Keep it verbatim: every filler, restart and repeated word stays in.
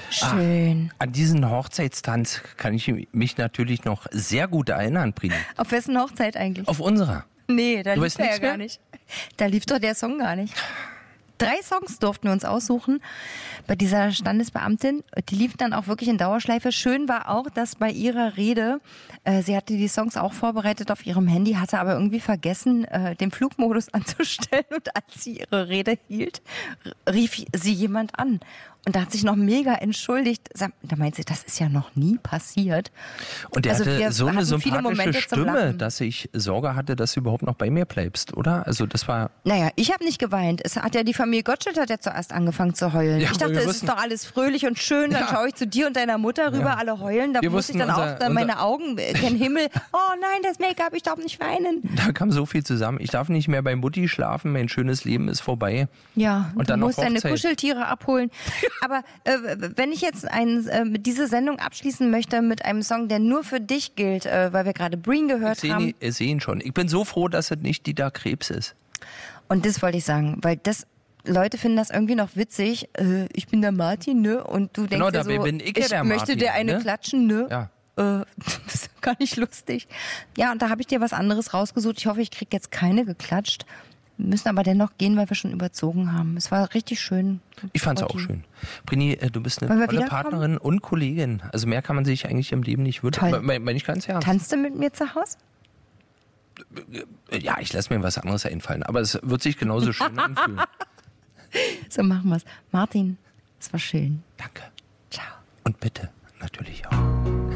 Schön. Ach, an diesen Hochzeitstanz kann ich mich natürlich noch sehr gut erinnern, Prini. Auf wessen Hochzeit eigentlich? Auf unserer. Nee, da Du lief weißt er ja nichts gar mehr? nicht. Da lief doch der Song gar nicht. Drei Songs durften wir uns aussuchen bei dieser Standesbeamtin. Die liefen dann auch wirklich in Dauerschleife. Schön war auch, dass bei ihrer Rede, äh, sie hatte die Songs auch vorbereitet auf ihrem Handy, hatte aber irgendwie vergessen, äh, den Flugmodus anzustellen. Und als sie ihre Rede hielt, r- rief sie jemand an. Und da hat sich noch mega entschuldigt. Sag- Da meint sie, das ist ja noch nie passiert. Und er Also wir hatte so eine hatten viele sympathische Momente zum Stimme, Lachen. dass ich Sorge hatte, dass du überhaupt noch bei mir bleibst, oder? Also das war... Naja, ich habe nicht geweint. Es hat ja die Familie Gottschalk hat ja zuerst angefangen zu heulen. Ja, ich aber dachte, wir es wussten- ist doch alles fröhlich und schön. Dann Ja. schaue ich zu dir und deiner Mutter rüber, Ja. alle heulen. Da Wir muss ich wussten, dann unser- auch dann unser- meine Augen äh, gen Himmel. Oh nein, das Make-up, ich darf nicht weinen. Da kam so viel zusammen. Ich darf nicht mehr bei Mutti schlafen, mein schönes Leben ist vorbei. Ja, Und du dann noch musst deine Hochzeit. Kuscheltiere abholen. Aber äh, wenn ich jetzt ein, äh, diese Sendung abschließen möchte mit einem Song, der nur für dich gilt, äh, weil wir gerade Breen gehört Ich sehe haben. ihn, ich seh ihn schon. Ich bin so froh, dass es nicht Dieter Krebs ist. Und das wollte ich sagen, weil das Leute finden das irgendwie noch witzig. Äh, ich bin der Martin, ne? Und du denkst Genau, dir so, dabei bin ich ja der möchte Martin, dir eine ne? klatschen, ne? Ja. Äh, das ist gar nicht lustig. Ja, und da habe ich dir was anderes rausgesucht. Ich hoffe, ich kriege jetzt keine geklatscht. Wir müssen aber dennoch gehen, weil wir schon überzogen haben. Es war richtig schön. Ich fand's auch Rotti. schön. Brini, äh, du bist eine Wollen wir tolle wiederkommen? Partnerin und Kollegin. Also mehr kann man sich eigentlich im Leben nicht wünschen. Toll. Meine ich ganz ernst. Tanzt du mit mir zu Hause? Ja, ich lasse mir was anderes einfallen. Aber es wird sich genauso schön anfühlen. So machen wir's. Martin, es war schön. Danke. Ciao. Und bitte natürlich auch.